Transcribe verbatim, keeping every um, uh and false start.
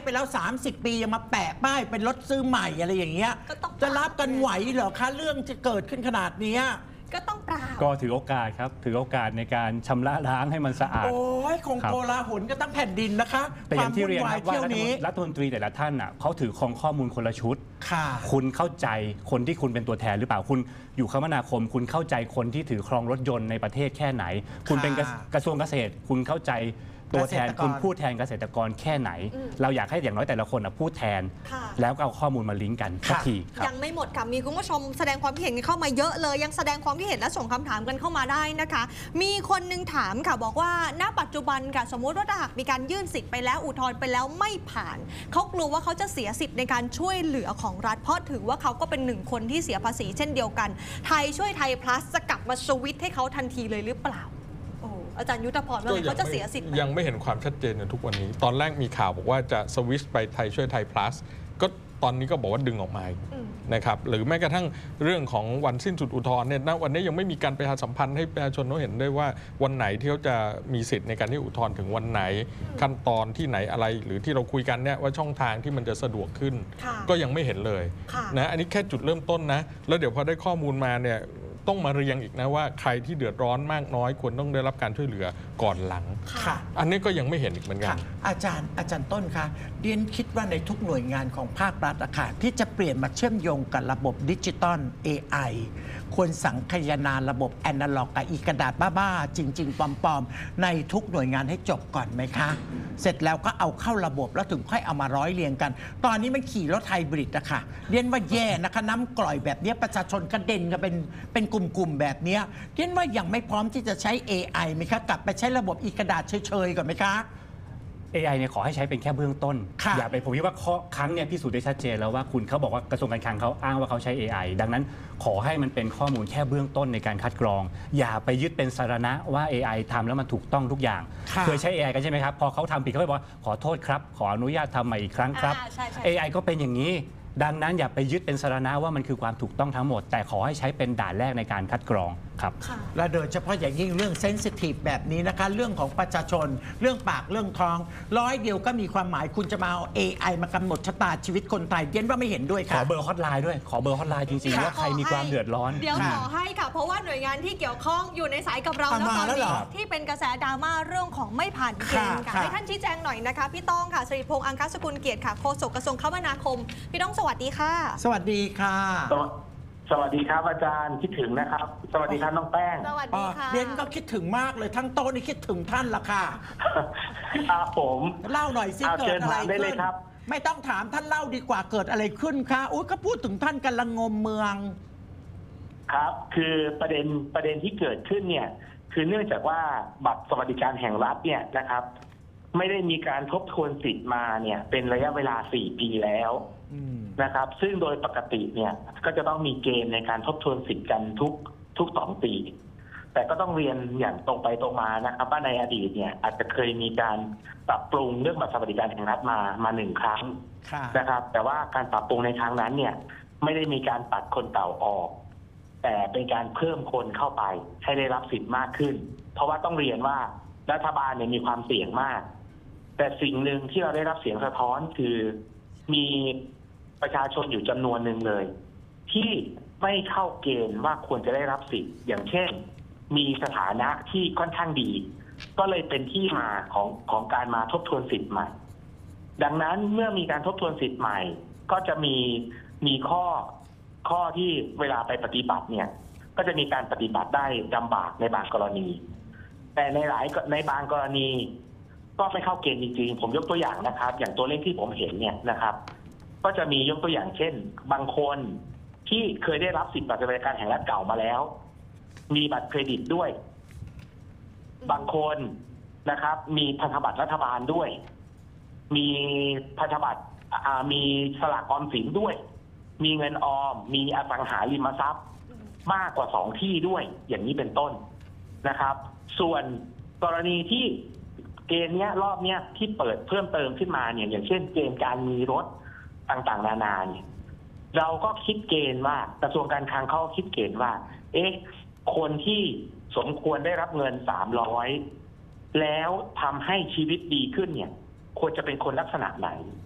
ไปแล้วสามสิบปียังมาแปะป้ายเป็นรถซื้อใหม่อะไรอย่างเงี้ยจะรับกันไหวเหรอคะเรื่องจะเกิดขึ้นขนาดนี้ก็ต้องปราบก็ถือโอกาสครับถือโอกาสในการชำระล้างให้มันสะอาดโอ้ยคงโกลาหลก็ตั้งแผ่นดินนะคะแต่อย่างที่เรียนว่ารัฐมนตรีแต่ละท่านอ่ะเขาถือครองข้อมูลคนละชุดคุณเข้าใจคนที่คุณเป็นตัวแทนหรือเปล่าคุณอยู่คมนาคมคุณเข้าใจคนที่ถือครองรถยนต์ในประเทศแค่ไหนคุณเป็นกระทรวงเกษตรคุณเข้าใจตัวแทนคุณพูดแทนเกษตรกรแค่ไหนเราอยากให้อย่างน้อยแต่ละคนพูดแทนแล้วก็เอาข้อมูลมาลิงก์กันสักทียังไม่หมดค่ะมีคุณผู้ชมแสดงความคิดเห็นเข้ามาเยอะเลยยังแสดงความคิดเห็นและส่งคำถามกันเข้ามาได้นะคะมีคนนึงถามค่ะบอกว่าณปัจจุบันค่ะสมมติว่าถ้าหากมีการยื่นสิทธิ์ไปแล้วอุทธรณ์ไปแล้วไม่ผ่านเขากลัวว่าเขาจะเสียสิทธิ์ในการช่วยเหลือของรัฐเพราะถือว่าเขาก็เป็นหนึ่งคนที่เสียภาษีเช่นเดียวกันไทยช่วยไทย plus จะกลับมาสวิตช์ให้เขาทันทีเลยหรือเปล่าอาจารย์ยุทธพรว่าเขาจะเสียสิทธิ์ยังไม่เห็นความชัดเจนในทุกวันนี้ตอนแรกมีข่าวบอกว่าจะสวิชไปไทยช่วยไทย plus ก็ตอนนี้ก็บอกว่าดึงออกมานะครับหรือแม้กระทั่งเรื่องของวันสิ้นสุดอุทธรณ์เนี่ยณวันนี้ยังไม่มีการประชาสัมพันธ์ให้ประชาชนเขาเห็นได้ว่าวันไหนที่เขาจะมีสิทธิ์ในการที่อุทธรณ์ถึงวันไหนขั้นตอนที่ไหนอะไรหรือที่เราคุยกันเนี่ยว่าช่องทางที่มันจะสะดวกขึ้นก็ยังไม่เห็นเลยนะอันนี้แค่จุดเริ่มต้นนะแล้วเดี๋ยวพอได้ข้อมูลมาเนี่ยต้องมาเรียงอีกนะว่าใครที่เดือดร้อนมากน้อยควรต้องได้รับการช่วยเหลือก่อนหลังอันนี้ก็ยังไม่เห็นอีกเหมือนกันอาจารย์อาจารย์ต้นคะเรียนคิดว่าในทุกหน่วยงานของภาครัฐอะค่ะที่จะเปลี่ยนมาเชื่อมโยงกับระบบดิจิตอล เอ ไอ ควรสังคายนาระบบแอนาล็อกกับอีกระดาษบ้าๆจริงๆปลอมๆในทุกหน่วยงานให้จบก่อนไหมคะเสร็จแล้วก็เอาเข้าระบบแล้วถึงค่อยเอามาร้อยเรียงกัน ตอนนี้มันขี่รถไฮบริดอะค่ะเรียนว่าแย่นะคะน้ำกร่อยแบบนี้ประชาชนกระเด็นกันเป็นเป็นกลุ่มๆแบบนี้เรียนว่ายังไม่พร้อมที่จะใช้ เอ ไอ ไหมคะกลับไปใช้ระบบอีกระดาษเฉยๆก่อนไหมคะเอ ไอ เนี่ยขอให้ใช้เป็นแค่เบื้องต้นอย่าไปผมคิดว่าข้อครั้งเนี่ยพิสูจน์ได้ชัดเจนแล้วว่าคุณเขาบอกว่ากระทรวงการคลังเขาอ้างว่าเขาใช้ เอ ไอ ดังนั้นขอให้มันเป็นข้อมูลแค่เบื้องต้นในการคัดกรองอย่าไปยึดเป็นสาระว่า เอ ไอ ทำแล้วมันถูกต้องทุกอย่างเคยใช้ เอ ไอ กันใช่ไหมครับพอเขาทำผิดเขาไปบอกขอโทษครับขออนุญาตทำใหม่อีกครั้งครับ เอ ไอ ก็เป็นอย่างนี้ดังนั้นอย่าไปยึดเป็นสาระว่ามันคือความถูกต้องทั้งหมดแต่ขอให้ใช้เป็นด่านแรกในการคัดกรองครับและโดยเฉพาะอย่างยิ่งเรื่องเซนซิทีฟแบบนี้นะคะเรื่องของประชาชนเรื่องปากเรื่องท้องร้อยเดียวก็มีความหมายคุณจะมาเอา เอ ไอ มากำหนดชะตาชีวิตคนไทยเย็นว่าไม่เห็นด้วยค่ะขอเบอร์ฮอตไลน์ด้วยขอเบอร์ฮอตไลน์จริงๆว่าใครมีความเดือดร้อนเดี๋ยวขอให้ค่ะเพราะว่าหน่วยงานที่เกี่ยวข้องอยู่ในสายกับเราแล้วตอนนี้ที่เป็นกระแสดราม่าเรื่องของไม่ผ่านเกณฑ์ค่ะให้ท่านชี้แจงหน่อยนะคะพี่ต้องค่ะสิริพงษ์อังคสกุลเกียรติค่ะโฆษกกระทรวงคมนาคมพี่ต้องสวัสดีค่ะสวัสดีค่ะสวัสดีครับอาจารย์คิดถึงนะครับสวัสดีครับน้องแป้งสวัสดีค่ะเรียนก็คิดถึงมากเลยทั้งโต๊ะนี่คิดถึงท่านละค่ะครับผมเล่าหน่อยสิเกิดอะไรขึ้นไม่ต้องถามท่านเล่าดีกว่าเกิดอะไรขึ้นคะอุ้ยก็พูดถึงท่านกันละงมเมืองครับคือประเด็นประเด็นที่เกิดขึ้นเนี่ยคือเนื่องจากว่าบัตรสวัสดิการแห่งรัฐเนี่ยนะครับไม่ได้มีการทบทวนสิทธิ์มาเนี่ยเป็นระยะเวลาสี่ปีแล้วนะครับซึ่งโดยปกติเนี่ยก็จะต้องมีเกณฑ์ในการทบทวนสิทธิ์กันทุกทุกสองปีแต่ก็ต้องเรียนอย่างตรงไปตรงมานะครับว่าในอดีตเนี่ยอาจจะเคยมีการปรับปรุงเรื่องบัตรสวัสดิการแห่งรัฐมามาหนึ่งครั้งนะครับแต่ว่าการปรับปรุงในครั้งนั้นเนี่ยไม่ได้มีการตัดคนเก่าออกแต่เป็นการเพิ่มคนเข้าไปให้ได้รับสิทธิ์มากขึ้นเพราะว่าต้องเรียนว่ารัฐบาลเนี่ยมีความเสี่ยงมากแต่สิ่งหนึ่งที่เราได้รับเสียงสะท้อนคือมีประชาชนอยู่จำนวนหนึ่งเลยที่ไม่เข้าเกณฑ์ว่าควรจะได้รับสิทธิ์อย่างเช่นมีสถานะที่ค่อนข้างดีก็เลยเป็นที่มาของของการมาทบทวนสิทธิ์ใหม่ดังนั้นเมื่อมีการทบทวนสิทธิ์ใหม่ก็จะมีมีข้อข้อที่เวลาไปปฏิบัติเนี่ยก็จะมีการปฏิบัติได้ลำบากในบางกรณีแต่ในหลายในบางกรณีก็ไม่เข้าเกณฑ์จริงๆผมยกตัวอย่างนะครับอย่างตัวเลขที่ผมเห็นเนี่ยนะครับก็จะมียกตัวอย่างเช่นบางคนที่เคยได้รับสิทธิบัตรสวัสดิการแห่งรัฐเก่ามาแล้วมีบัตรเครดิตด้วยบางคนนะครับมีพันธบัตรรัฐบาลด้วยมีพันธบัตรมีสลากออมสินด้วยมีเงินออมมีอสังหาริมทรัพย์มากกว่าสองที่ด้วยอย่างนี้เป็นต้นนะครับส่วนกรณีที่เกณฑ์เนี้ยรอบเนี้ยที่เปิดเพิ่มเติมขึ้นมาเนี่ยอย่างเช่นเกณฑ์การมีรถต่างๆนานาเนี่ยเราก็คิดเกณฑ์ว่ากระทรวงการคลังเขาคิดเกณฑ์ว่าเอ๊ะคนที่สมควรได้รับเงินสามร้อยแล้วทำให้ชีวิตดีขึ้นเนี่ยควรจะเป็นคนลักษณะไหน